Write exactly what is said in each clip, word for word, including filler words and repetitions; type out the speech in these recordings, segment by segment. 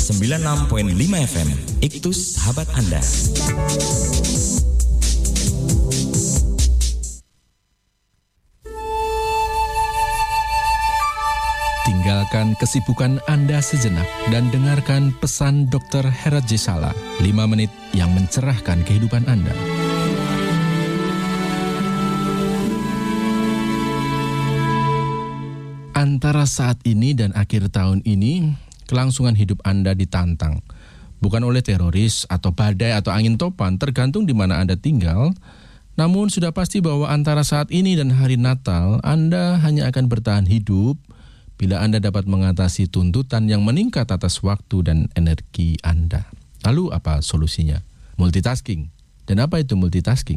sembilan puluh enam koma lima F M, Iktus Sahabat Anda. Tinggalkan kesibukan Anda sejenak dan dengarkan pesan dokter Herat J. Sala, lima menit yang mencerahkan kehidupan Anda. Antara saat ini dan akhir tahun ini, kelangsungan hidup Anda ditantang. Bukan oleh teroris atau badai atau angin topan, tergantung di mana Anda tinggal. Namun sudah pasti bahwa antara saat ini dan hari Natal, Anda hanya akan bertahan hidup bila Anda dapat mengatasi tuntutan yang meningkat atas waktu dan energi Anda. Lalu apa solusinya? Multitasking. Dan apa itu multitasking?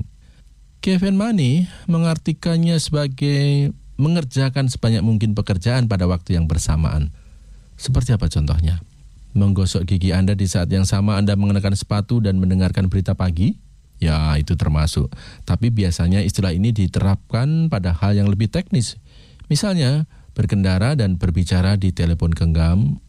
Kevin Money mengartikannya sebagai mengerjakan sebanyak mungkin pekerjaan pada waktu yang bersamaan. Seperti apa contohnya? Menggosok gigi Anda di saat yang sama Anda mengenakan sepatu dan mendengarkan berita pagi? Ya, itu termasuk. Tapi biasanya istilah ini diterapkan pada hal yang lebih teknis. Misalnya, berkendara dan berbicara di telepon genggam,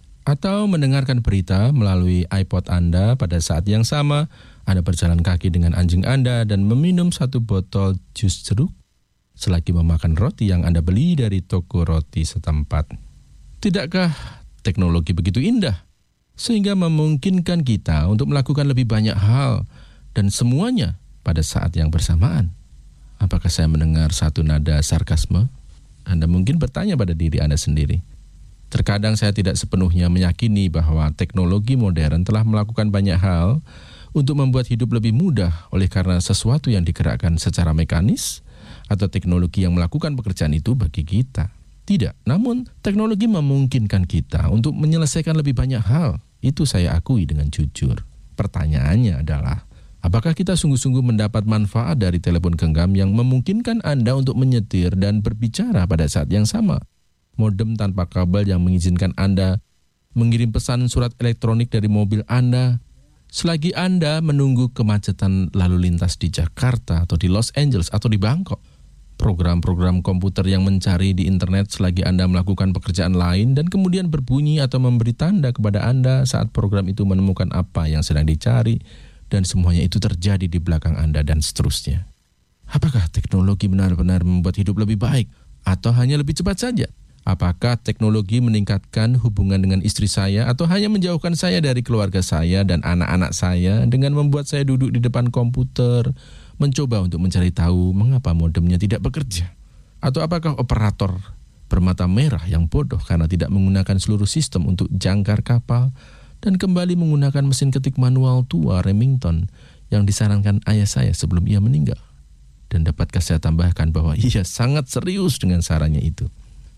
atau mendengarkan berita melalui iPod Anda pada saat yang sama Anda berjalan kaki dengan anjing Anda dan meminum satu botol jus jeruk selagi memakan roti yang Anda beli dari toko roti setempat. Tidakkah teknologi begitu indah sehingga memungkinkan kita untuk melakukan lebih banyak hal dan semuanya pada saat yang bersamaan? Apakah saya mendengar satu nada sarkasme? Anda mungkin bertanya pada diri Anda sendiri. Terkadang saya tidak sepenuhnya meyakini bahwa teknologi modern telah melakukan banyak hal untuk membuat hidup lebih mudah oleh karena sesuatu yang digerakkan secara mekanis atau teknologi yang melakukan pekerjaan itu bagi kita. Tidak, namun teknologi memungkinkan kita untuk menyelesaikan lebih banyak hal. Itu saya akui dengan jujur. Pertanyaannya adalah, apakah kita sungguh-sungguh mendapat manfaat dari telepon genggam yang memungkinkan Anda untuk menyetir dan berbicara pada saat yang sama? Modem tanpa kabel yang mengizinkan Anda mengirim pesan surat elektronik dari mobil Anda selagi Anda menunggu kemacetan lalu lintas di Jakarta atau di Los Angeles atau di Bangkok. Program-program komputer yang mencari di internet selagi Anda melakukan pekerjaan lain dan kemudian berbunyi atau memberi tanda kepada Anda saat program itu menemukan apa yang sedang dicari. Dan semuanya itu terjadi di belakang Anda dan seterusnya. Apakah teknologi benar-benar membuat hidup lebih baik atau hanya lebih cepat saja? Apakah teknologi meningkatkan hubungan dengan istri saya atau hanya menjauhkan saya dari keluarga saya dan anak-anak saya dengan membuat saya duduk di depan komputer, mencoba untuk mencari tahu mengapa modemnya tidak bekerja? Atau apakah operator bermata merah yang bodoh karena tidak menggunakan seluruh sistem untuk jangkar kapal dan kembali menggunakan mesin ketik manual tua Remington yang disarankan ayah saya sebelum ia meninggal? Dan dapatkah saya tambahkan bahwa ia sangat serius dengan sarannya itu?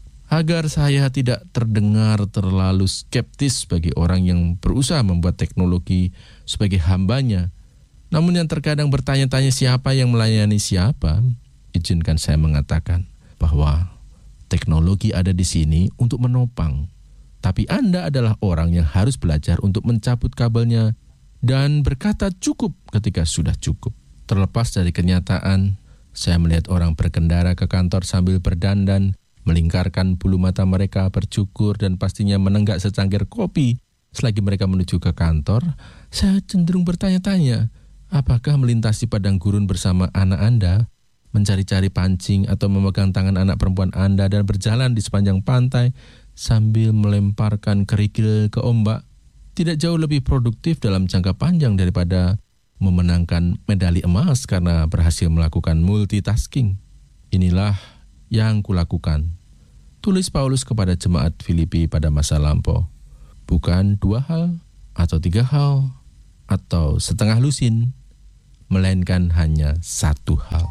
Agar saya tidak terdengar terlalu skeptis bagi orang yang berusaha membuat teknologi sebagai hambanya, namun yang terkadang bertanya-tanya siapa yang melayani siapa, izinkan saya mengatakan bahwa teknologi ada di sini untuk menopang. Tapi Anda adalah orang yang harus belajar untuk mencabut kabelnya dan berkata cukup ketika sudah cukup. Terlepas dari kenyataan, saya melihat orang berkendara ke kantor sambil berdandan, melingkarkan bulu mata mereka bercukur dan pastinya menenggak secangkir kopi selagi mereka menuju ke kantor. Saya cenderung bertanya-tanya, apakah melintasi padang gurun bersama anak Anda, mencari-cari pancing atau memegang tangan anak perempuan Anda dan berjalan di sepanjang pantai sambil melemparkan kerikil ke ombak tidak jauh lebih produktif dalam jangka panjang daripada memenangkan medali emas karena berhasil melakukan multitasking. Inilah yang kulakukan, tulis Paulus kepada jemaat Filipi pada masa lampau. Bukan dua hal atau tiga hal atau setengah lusin, melainkan hanya satu hal.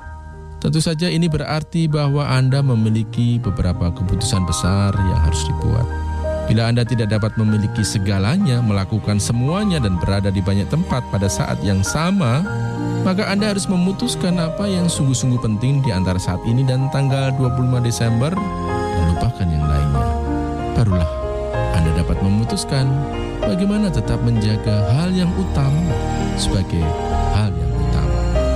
Tentu saja ini berarti bahwa Anda memiliki beberapa keputusan besar yang harus dibuat. Bila Anda tidak dapat memiliki segalanya, melakukan semuanya dan berada di banyak tempat pada saat yang sama, maka Anda harus memutuskan apa yang sungguh-sungguh penting di antara saat ini dan tanggal dua puluh lima Desember dan lupakan yang lainnya. Barulah Anda dapat memutuskan bagaimana tetap menjaga hal yang utama sebagai hal yang utama.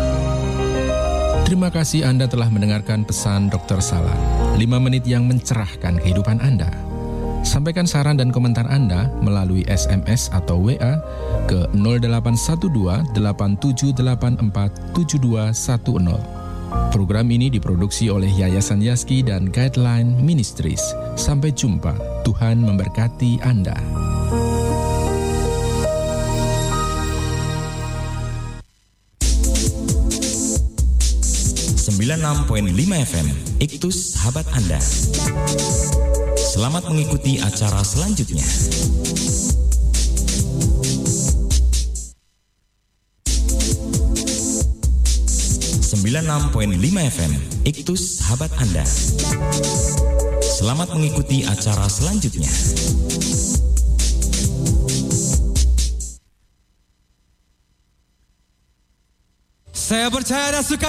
Terima kasih Anda telah mendengarkan pesan dokter Sala, lima menit yang mencerahkan kehidupan Anda. Sampaikan saran dan komentar Anda melalui S M S atau W A ke nol delapan satu dua delapan tujuh delapan empat tujuh dua satu nol. Program ini diproduksi oleh Yayasan Yazki dan Guideline Ministries. Sampai jumpa. Tuhan memberkati Anda. sembilan puluh enam koma lima F M, Iktus Sahabat Anda. Selamat mengikuti acara selanjutnya. sembilan puluh enam koma lima F M, Iktus Sahabat Anda. Selamat mengikuti acara selanjutnya. Saya percaya dan suka